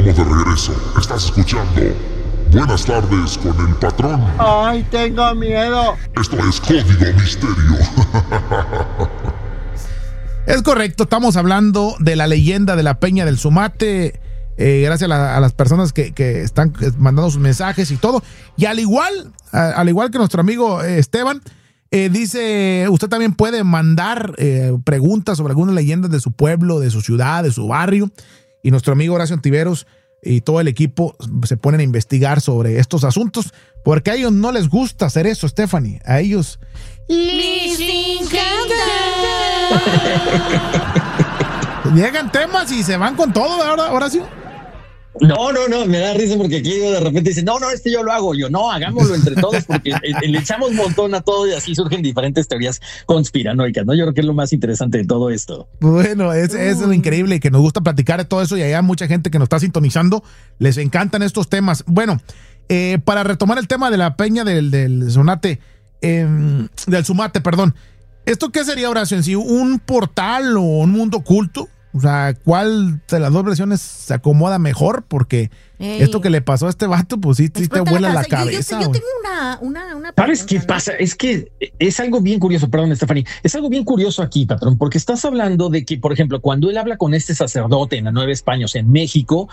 estamos de regreso. Estás escuchando Buenas tardes con el patrón. ¡Ay, tengo miedo! Esto es Código Misterio. Es correcto, estamos hablando de la leyenda de la Peña del Sumate. Gracias a las personas que están mandando sus mensajes y todo. Y al igual que nuestro amigo Esteban, dice, usted también puede mandar preguntas sobre algunas leyendas de su pueblo, de su ciudad, de su barrio. Y nuestro amigo Horacio Ontiveros y todo el equipo se ponen a investigar sobre estos asuntos, porque a ellos no les gusta hacer eso, Stephanie. A ellos les encanta. Llegan temas y se van con todo, ¿verdad, Horacio? No, me da risa porque aquí de repente dicen, no, yo lo hago. Yo, no, hagámoslo entre todos porque le echamos un montón a todo y así surgen diferentes teorías conspiranoicas, ¿no? Yo creo que es lo más interesante de todo esto. Bueno, es lo increíble que nos gusta platicar de todo eso y hay mucha gente que nos está sintonizando, les encantan estos temas. Bueno, para retomar el tema de la Peña del Sumate, perdón. ¿Esto qué sería, Horacio, en sí? ¿Un portal o un mundo oculto? O sea, ¿cuál de las dos versiones se acomoda mejor? Porque esto que le pasó a este vato, pues sí te vuela la cabeza. Yo tengo una ¿Sabes qué pasa? Es que es algo bien curioso, perdón, Stephanie, es algo bien curioso aquí, patrón, porque estás hablando de que, por ejemplo, cuando él habla con este sacerdote en la Nueva España, o sea, en México,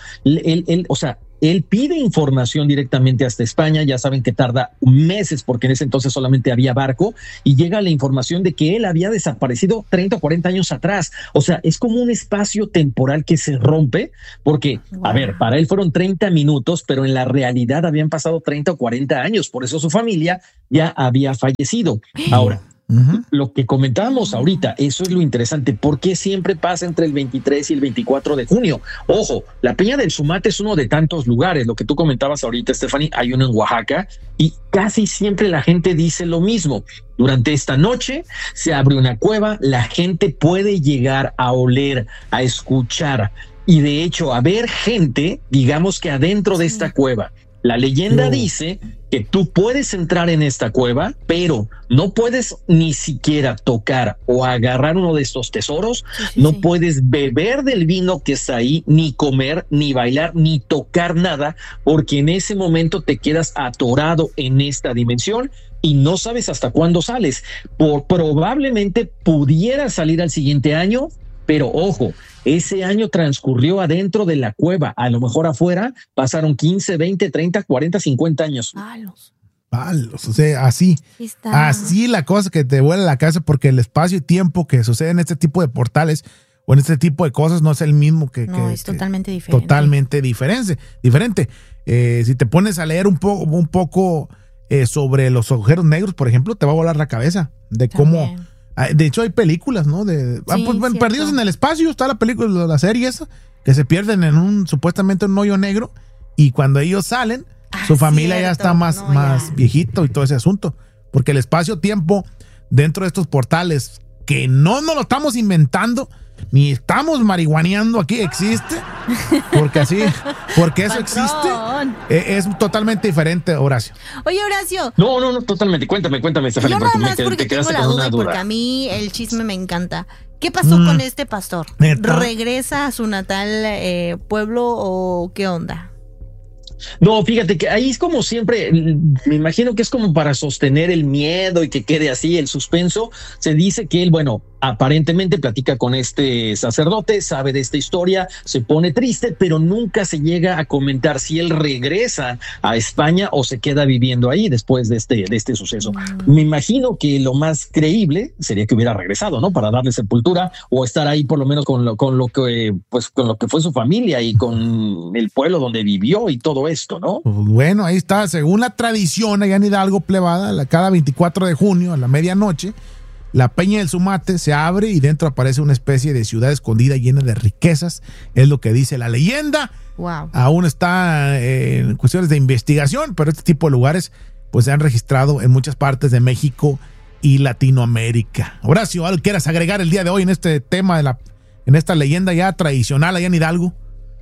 él pide información directamente hasta España. Ya saben que tarda meses porque en ese entonces solamente había barco y llega la información de que él había desaparecido 30 o 40 años atrás. O sea, es como un espacio temporal que se rompe porque, a ver, para él fueron 30 minutos, pero en la realidad habían pasado 30 o 40 años. Por eso su familia ya había fallecido. Ahora, lo que comentábamos ahorita, eso es lo interesante. ¿Por qué siempre pasa entre el 23 y el 24 de junio? Ojo, la Peña del Sumate es uno de tantos lugares. Lo que tú comentabas ahorita, Stephanie, hay uno en Oaxaca y casi siempre la gente dice lo mismo. Durante esta noche se abre una cueva, la gente puede llegar a oler, a escuchar y de hecho a ver gente, digamos que adentro de esta cueva. La leyenda dice que tú puedes entrar en esta cueva, pero no puedes ni siquiera tocar o agarrar uno de estos tesoros, no puedes beber del vino que está ahí, ni comer, ni bailar, ni tocar nada, porque en ese momento te quedas atorado en esta dimensión y no sabes hasta cuándo sales. Probablemente pudieras salir al siguiente año, pero ojo, ese año transcurrió adentro de la cueva. A lo mejor afuera pasaron 15, 20, 30, 40, 50 años. Palos, o sea, así la cosa que te vuela la cabeza, porque el espacio y tiempo que sucede en este tipo de portales o en este tipo de cosas no es el mismo que es totalmente diferente. Totalmente diferente. Si te pones a leer un poco sobre los agujeros negros, por ejemplo, te va a volar la cabeza de cómo. De hecho, hay películas, ¿no? Perdidos en el espacio, está la película, la serie esa, que se pierden en supuestamente un hoyo negro, y cuando ellos salen, su familia ya está más viejito y todo ese asunto. Porque el espacio-tiempo dentro de estos portales, que no nos lo estamos inventando, ni estamos marihuaneando aquí, existe. Porque eso existe. Es totalmente diferente, Horacio. Oye, Horacio. No, totalmente. Cuéntame, Stephanie. Yo nada más porque tengo la duda y porque a mí el chisme me encanta. ¿Qué pasó con este pastor? ¿Regresa a su natal pueblo o qué onda? No, fíjate que ahí es como siempre, me imagino que es como para sostener el miedo y que quede así el suspenso. Se dice que él, bueno, aparentemente platica con este sacerdote, sabe de esta historia, se pone triste, pero nunca se llega a comentar si él regresa a España o se queda viviendo ahí después de este suceso. Me imagino que lo más creíble sería que hubiera regresado, ¿no? Para darle sepultura o estar ahí por lo menos con lo que fue su familia y con el pueblo donde vivió y todo esto, ¿no? Bueno, ahí está. Según la tradición allá en Hidalgo, plebada, cada 24 de junio a la medianoche, la Peña del Sumate se abre y dentro aparece una especie de ciudad escondida llena de riquezas. Es lo que dice la leyenda. Wow. Aún está en cuestiones de investigación, pero este tipo de lugares pues se han registrado en muchas partes de México y Latinoamérica. Horacio, ¿algo quieras agregar el día de hoy en este tema en esta leyenda ya tradicional allá en Hidalgo?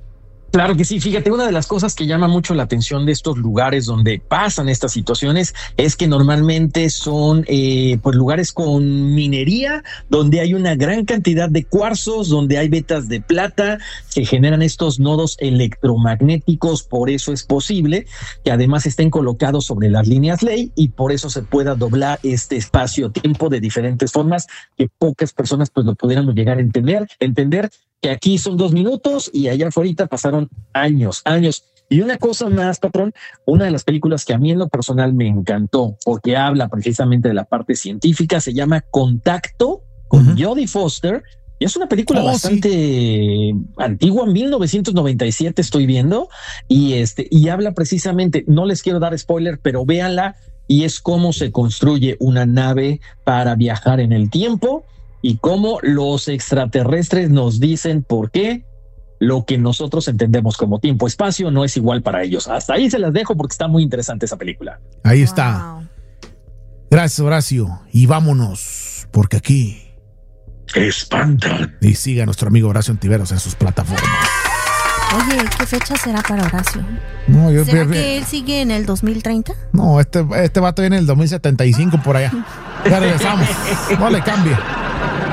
Claro que sí, fíjate, una de las cosas que llama mucho la atención de estos lugares donde pasan estas situaciones es que normalmente son pues lugares con minería, donde hay una gran cantidad de cuarzos, donde hay vetas de plata, se generan estos nodos electromagnéticos, por eso es posible que además estén colocados sobre las líneas ley y por eso se pueda doblar este espacio-tiempo de diferentes formas que pocas personas pues lo pudieran llegar a entender que aquí son 2 minutos y allá afuera pasaron años. Y una cosa más, patrón, una de las películas que a mí en lo personal me encantó, porque habla precisamente de la parte científica, se llama Contacto, con Jodie Foster, y es una película bastante antigua, 1997 estoy viendo, y habla precisamente, no les quiero dar spoiler, pero véanla, y es cómo se construye una nave para viajar en el tiempo, y cómo los extraterrestres nos dicen por qué lo que nosotros entendemos como tiempo-espacio no es igual para ellos. Hasta ahí se las dejo porque está muy interesante esa película. Ahí está. Gracias, Horacio. Y vámonos, porque aquí espantan. Y siga a nuestro amigo Horacio Ontiveros en sus plataformas. Oye, ¿qué fecha será para Horacio? No, ¿Será que él sigue en el 2030? No, este vato viene en el 2075 por allá. Ya regresamos. No le cambie.